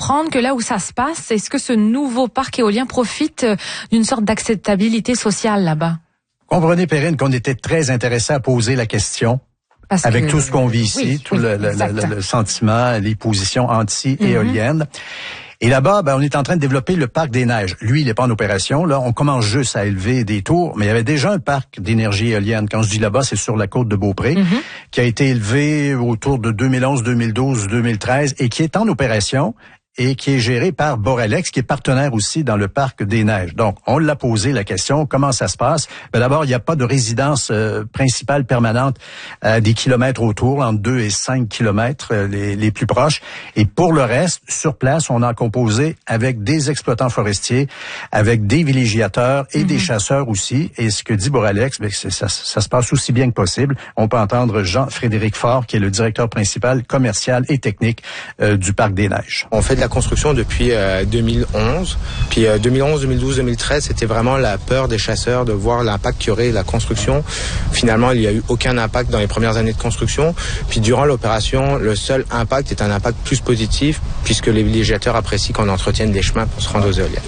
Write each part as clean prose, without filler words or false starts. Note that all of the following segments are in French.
comprendre que là où ça se passe, est-ce que ce nouveau parc éolien profite d'une sorte d'acceptabilité sociale là-bas? Comprenez, Perrine, qu'on était très intéressé à poser la question. Avec tout ce qu'on vit ici, le sentiment, les positions anti-éoliennes. Et là-bas, on est en train de développer le parc des Neiges. Lui, il n'est pas en opération. Là, on commence juste à élever des tours, mais il y avait déjà un parc d'énergie éolienne. Quand je dis là-bas, c'est sur la côte de Beaupré, qui a été élevé autour de 2011, 2012, 2013 et qui est en opération et qui est géré par Boralex, qui est partenaire aussi dans le parc des Neiges. Donc, on l'a posé la question, comment ça se passe? D'abord, il n'y a pas de résidence principale permanente des kilomètres autour, entre 2 et 5 kilomètres les plus proches. Et pour le reste, sur place, on a composé avec des exploitants forestiers, avec des villégiateurs et des chasseurs aussi. Et ce que dit Boralex, ça se passe aussi bien que possible. On peut entendre Jean-Frédéric Faure, qui est le directeur principal commercial et technique du parc des Neiges. On fait de la construction depuis 2011. Puis 2011, 2012, 2013, c'était vraiment la peur des chasseurs de voir l'impact qu'il y aurait de la construction. Finalement, il n'y a eu aucun impact dans les premières années de construction. Puis durant l'opération, le seul impact est un impact plus positif, puisque les villégiateurs apprécient qu'on entretienne des chemins pour se rendre aux éoliennes.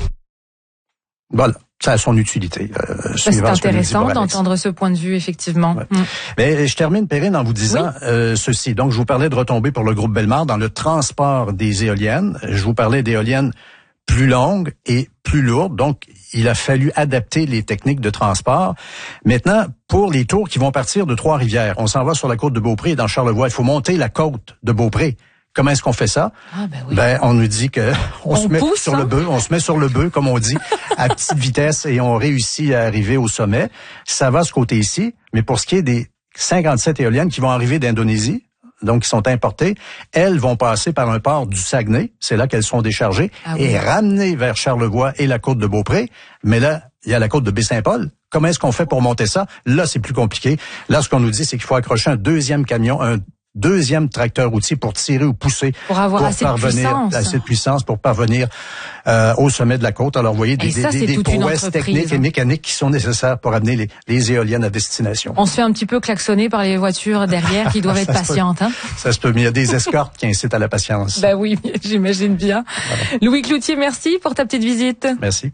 Voilà. Ça a son utilité. C'est intéressant d'entendre ce point de vue, effectivement. Ouais. Mais je termine, Perrine, en vous disant ceci. Donc, je vous parlais de retombées pour le groupe Bellemare dans le transport des éoliennes. Je vous parlais d'éoliennes plus longues et plus lourdes. Donc, il a fallu adapter les techniques de transport. Maintenant, pour les tours qui vont partir de Trois-Rivières, on s'en va sur la côte de Beaupré, dans Charlevoix. Il faut monter la côte de Beaupré. Comment est-ce qu'on fait ça? On nous dit que on se met sur le bœuf, on se met sur le bœuf, comme on dit, à petite vitesse et on réussit à arriver au sommet. Ça va ce côté-ci, mais pour ce qui est des 57 éoliennes qui vont arriver d'Indonésie, donc qui sont importées, elles vont passer par un port du Saguenay, c'est là qu'elles sont déchargées, et ramenées vers Charlevoix et la côte de Beaupré. Mais là, il y a la côte de Baie-Saint-Paul. Comment est-ce qu'on fait pour monter ça? Là, c'est plus compliqué. Là, ce qu'on nous dit, c'est qu'il faut accrocher un deuxième camion, un deuxième tracteur outil pour tirer ou pousser pour avoir assez de puissance pour parvenir au sommet de la côte. Alors vous voyez des prouesses techniques et mécaniques qui sont nécessaires pour amener les éoliennes à destination. On se fait un petit peu klaxonner par les voitures derrière qui doivent être patientes. Ça se peut, mais il y a des escortes qui incitent à la patience. Oui, j'imagine bien. Voilà. Louis Cloutier, merci pour ta petite visite. Merci.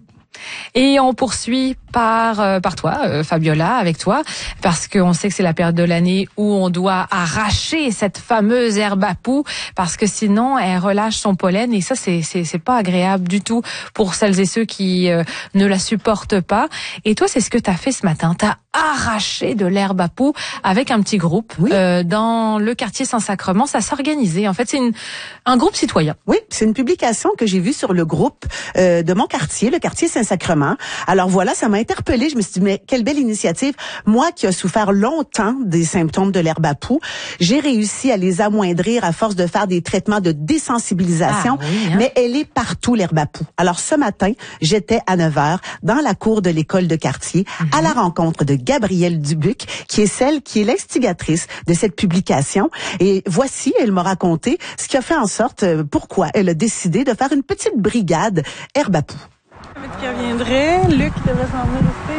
Et on poursuit par toi, Fabiola, avec toi, parce qu'on sait que c'est la période de l'année où on doit arracher cette fameuse herbe à poux, parce que sinon elle relâche son pollen et ça c'est pas agréable du tout pour celles et ceux qui ne la supportent pas. Et toi, c'est ce que t'as fait ce matin. T'as arraché de l'herbe à poux avec un petit groupe dans le quartier Saint-Sacrement. Ça s'organisait. En fait, c'est un groupe citoyen. Oui, c'est une publication que j'ai vue sur le groupe de mon quartier, le quartier Saint-Sacrement. Alors voilà, ça m'a interpellée. Je me suis dit, mais quelle belle initiative. Moi qui ai souffert longtemps des symptômes de l'herbe à poux, j'ai réussi à les amoindrir à force de faire des traitements de désensibilisation. Mais elle est partout, l'herbe à poux. Alors ce matin, j'étais à 9h dans la cour de l'école de quartier à la rencontre de Gabrielle Dubuc, qui est celle qui est l'instigatrice de cette publication. Et voici, elle m'a raconté ce qui a fait en sorte pourquoi elle a décidé de faire une petite brigade herbe à poux. Qui reviendrait, Luc devrait s'en venir aussi.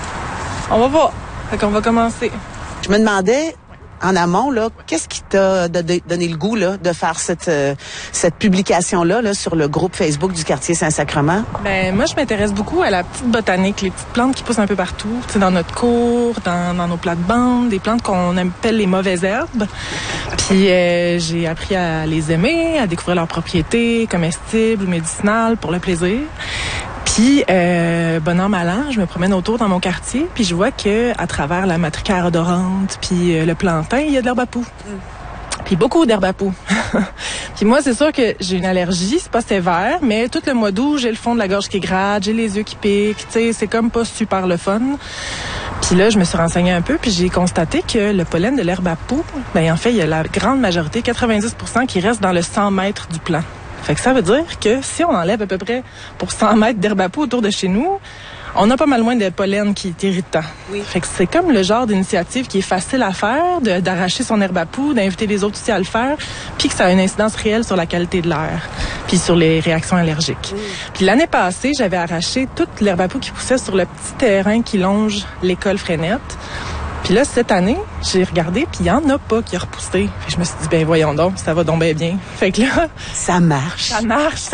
On va voir. Fait qu'on va commencer. Je me demandais, en amont, là, qu'est-ce qui t'a donné le goût là, de faire cette publication-là sur le groupe Facebook du quartier Saint-Sacrement? Moi, je m'intéresse beaucoup à la petite botanique, les petites plantes qui poussent un peu partout. C'est dans notre cour, dans nos plates-bandes, des plantes qu'on appelle les mauvaises herbes. Puis j'ai appris à les aimer, à découvrir leurs propriétés comestibles ou médicinales pour le plaisir. Puis, bon an, mal an, je me promène autour dans mon quartier, puis je vois que à travers la matricaire odorante, puis le plantain, il y a de l'herbe à poux. Puis beaucoup d'herbe à poux. Puis moi, c'est sûr que j'ai une allergie, c'est pas sévère, mais tout le mois d'août, j'ai le fond de la gorge qui gratte, j'ai les yeux qui piquent, tu sais, c'est comme pas super le fun. Puis là, je me suis renseignée un peu, puis j'ai constaté que le pollen de l'herbe à poux, en fait, il y a la grande majorité, 90%, qui reste dans le 100 mètres du plant. Fait que ça veut dire que si on enlève à peu près pour 100 mètres d'herbe à poux autour de chez nous, on a pas mal moins de pollen qui est irritant. Fait que c'est comme le genre d'initiative qui est facile à faire, d'arracher son herbe à poux, d'inviter les autres aussi à le faire, puis que ça a une incidence réelle sur la qualité de l'air, puis sur les réactions allergiques. Puis l'année passée, j'avais arraché toute l'herbe à poux qui poussait sur le petit terrain qui longe l'école Frénette. Puis là, cette année, j'ai regardé, puis il y en a pas qui a repoussé. Fait que je me suis dit, voyons donc, ça va donc bien. Fait que là... Ça marche. Ça marche.